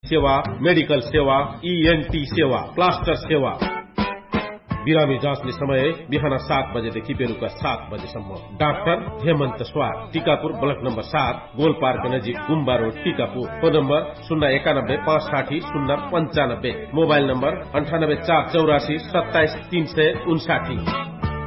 सेवा, मेडिकल सेवा, ENT सेवा, प्लास्टर सेवा। बिरामी जाँच्ने समय बिहान 7 बजेदेखि बेलुका 7 बजेसम्म। डाक्टर हेमन्त स्वार, Tikapur block number 7, goal park नजिक गुम्बा road, Tikapur. Phone number 091 560 095, mobile number 98 484 27 359।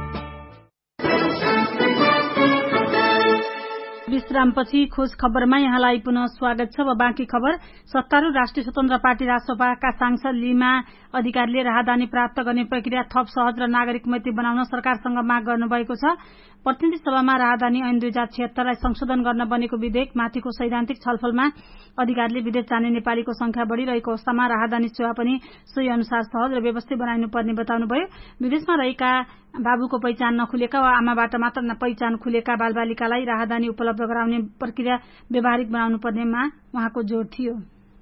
विश्रामपछि खोज खबरमा यहाँलाई पुनः स्वागत छ। बाँकी खबर। सत्तारूढ राष्ट्रिय स्वतन्त्र पार्टी रासपाका सांसद लीमा अधिकारीले राहदानी प्राप्त गर्ने प्रक्रिया थप सहज र नागरिक मैत्री बनाउन सरकारसँग माग गर्नुभएको छ। प्रतिनिधि सभामा राहदानी ऐन 2076लाई संशोधन गर्न बनेको विधेयक माथिको सैद्धान्तिक छलफलमा अधिकारीले विदेश जाने नेपालीको संख्या बढ़िरहेको अवस्थामा राहदानी सेवा पनि सोही अनुसार सहज र व्यवस्थित बनाइनुपर्ने बताउनुभयो। विदेशमा रहेका बाबुको पहिचान नखुलेका वा आमाबाट मात्र पहिचान खुलेका बालबालिकालाई राहदानी उपलब्ध गराउने प्रक्रिया व्यावहारिक बनाउनु पर्नेमा उहाँको जोड़ थियो।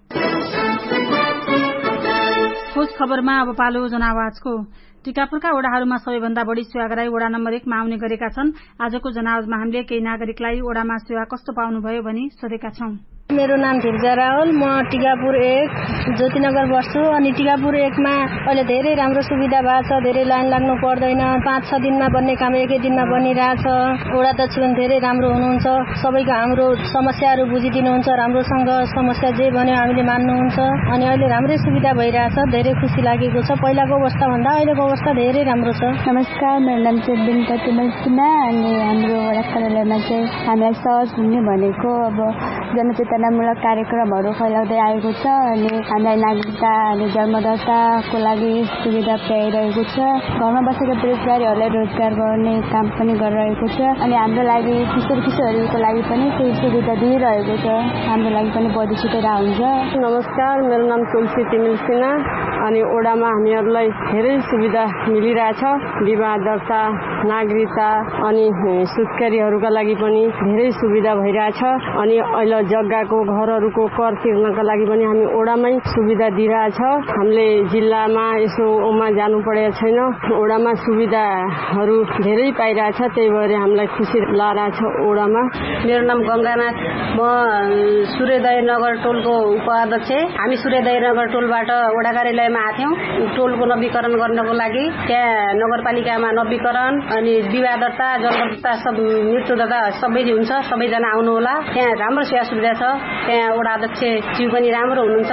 खोज खबरमा अब पालो जनावाजको। टीकापुरका ओडाहरूमा सबैभन्दा बढ़ी सेवाग्राही ओडा नम्बर 1 मा आउने गरेका छन्। आजको जनावाजमा हामीले केही नागरिकलाई ओडामा सेवा कस्तो पाउनुभयो भनी सोधेका छौं। मेरो नाम धिर्जा रावल, म टीकापुर 1 ज्योतिनगर बस्छु। अनि टीकापुर 1 मा अहिले धेरै राम्रो सुविधा भएको छ। धेरै लाइन लाग्नु पर्दैन। 5-6 दिनमा बन्ने काम 1 दिनमा बनिरहेछ। ओडा अध्यक्ष पनि धेरै राम्रो हुनुहुन्छ। सबैको हाम्रो समस्याहरू बुझिदिनुहुन्छ। राम्रोसँग समस्या जे भन्यो हामीले मान्नुहुन्छ। अनि अहिले राम्रै सुविधा भइरहेछ। धेरै खुसी लागेको छ। पहिलाको अवस्था भन्दा अहिलेको अवस्था धेरै राम्रो छ। नमस्कार, मेरो नाम चाहिँ बिन्ता तिमल सिन्हा। अनि हाम्रो वडा कार्यालयमा चाहिँ हामीलाई सहज हुने भनेको अब जनचेतनामूलक कार्यक्रमहरू फैलाउँदै आएको छ। अनि हामीलाई नागरिकता अनि जन्मदर्ताको लागि सुविधा पुर्याइरहेको छ। घरमा बसेका बेरोजगारीहरूलाई रोजगार गर्ने काम पनि गरिरहेको छ। अनि हाम्रो लागि किशोरीको लागि पनि केही सुविधा दिइरहेको छ। हाम्रो लागि पनि बहुत छिटो हुन्छ। नमस्कार, मेरो नाम तुलसी तिमिल सिन्हा। अनि ओडामा हामीहरूलाई धेरै सुविधा मिलिरहेछ। विवाह दर्ता, नागरिकता अनि सुत्केरीहरूका लागि पनि धेरै सुविधा भइरहेछ। अनि अहिले जग्गाको घरहरूको कर तिर्नका लागि पनि हामी ओडामै सुविधा दिइरहेछ। हामीले जिल्लामा यसो ओमा जानु परेको छैन। ओडामा सुविधाहरू धेरै पाइरहेछ। त्यही भएर हामीलाई खुसी लागेछ ओडामा। मेरो नाम गंगानाथ, म सूर्योदय नगर टोलको उपाध्यक्ष। हामी सूर्योदय नगर टोलबाट ओडा कार्यालयमा आथ्यौं टोलको नवीकरण गर्नको लागि। त्यहाँ नगरपालिकामा नवीकरण अनि विवाह दर्ता, जन्मदर्ता, सब मृत्यु दर्ता सबै हुन्छ। सबैजना आउनु होला। त्यहाँ राम्रो सेवा सुविधा छ। त्यहाँ वडा अध्यक्ष ज्यू पनि राम्रो हुनुहुन्छ।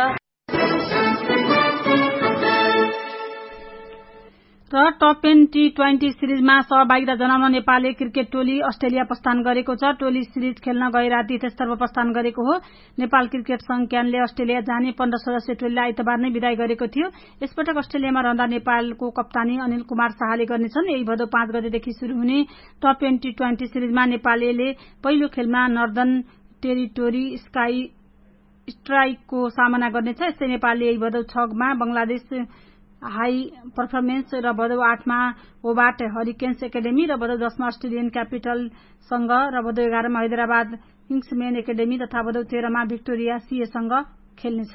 र टप 10 T20 सिरिजमा सहभागिता जनाउन नेपालले क्रिकेट टोली अस्ट्रेलिया प्रस्थान गरेको छ। टोली सिरिज खेल्न गए राति त्यस्तर्फ प्रस्थान गरेको हो। नेपाल क्रिकेट संघ क्यानले अस्ट्रेलिया जाने 15 सदस्यीय टोलीलाई आइतबार नै विदाई गरेको थियो। यसपटक अस्ट्रेलियामा रहँदा नेपालको कप्तानी अनिल कुमार शाहले गर्नेछन्। यही भदौ 5 गतेदेखि शुरू हुने टप 10 T20 सिरिजमा नेपालले पहिलो खेलमा नर्दर्न टेरिटोरी स्ट्राइकको सामना गर्नेछ। यस्तै नेपालले यही भदौ 6 मा बंगलादेश हाई परफर्मेन्स र भदौ 8 मा होबार्ट हरिकेन्स एकाडेमी र भदौ 10 मा अस्ट्रेलियन क्यापिटल संघ र भदौ 11 मा हैदराबाद किङ्समेन एकाडेमी तथा भदौ 13 मा भिक्टोरिया सीए संघ खेल्नेछ।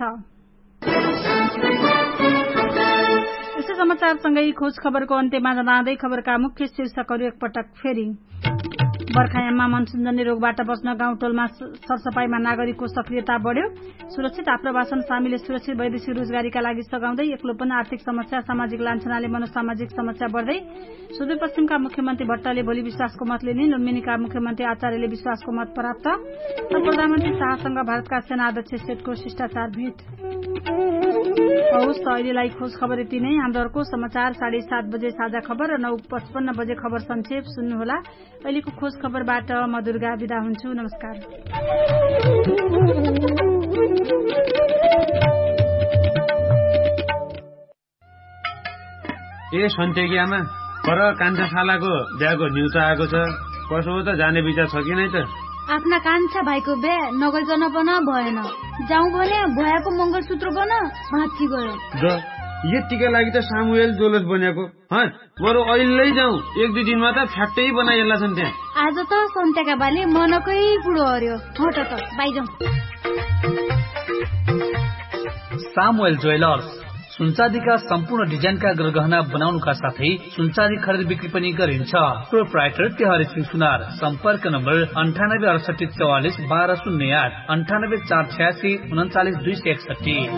यसै समाचारसँगै खोज खबरको अन्त्यमा जाँदै खबरका मुख्य शीर्षकहरू एकपटक फेरि। बर्खायाममा मनसुनजन्य रोगबाट बच्न गाउँटोलमा सरसफाईमा नागरिकको सक्रियता बढ्यो। सुरक्षित आप्रवासन सामीले सुरक्षित वैदेशिक रोजगारीका लागि सघाउँदै एक्लोपन, आर्थिक समस्या, सामाजिक लान्छनाले मनोसामाजिक समस्या बढ्दै। सुदूरपश्चिमका मुख्यमन्त्री भट्टले भोलि विश्वासको मत लिने। लुम्बिनीका मुख्यमन्त्री आचार्यले विश्वासको मत प्राप्त। र प्रधानमन्त्री शाहसँग भारतका सेना अध्यक्ष सेठको शिष्टाचार भेट। हवस् त अहिलेलाई खोज खबर यति नै। हाम्रो अर्को समाचार 7:30 बजे साझा खबर र 9:55 बजे खबर संक्षेप सुन्नुहोला। अहिलेको खोज खबरबाट म दुर्गा बिदा हुन्छु। नमस्कार। ए सन्तेगियामा पर कान्छाशालाको बिहाको न्युज आएको छ। कसो हो त, जाने विचार छ कि नै त? आफ्ना कान्छा भाइको बिहा नगरिकन पनि भएन। जाउँ भने भयाको मंगलसूत्र बन भाँची गयो। यतिका लागि त सामुएल जोलस बनेको। बरु अहिले जाउँ, 1-2 दिनमा त फ्याक्टै बनाइएला छन् त्यहाँ। आज त सन्तेका बाले मनकै पुरो हर्यो। हट त बाइ जाउँ। सामुएल ज्वेलर्स सुनचाँदीका सम्पूर्ण डिजाइनका गरगहना बनाउनुका साथै सुनचाँदी खरिद बिक्री पनि गरिन्छ। प्रोप्राइटर तिहारी सिंह सुनार। सम्पर्क नम्बर 98 68 44 1208 98 486 39 261।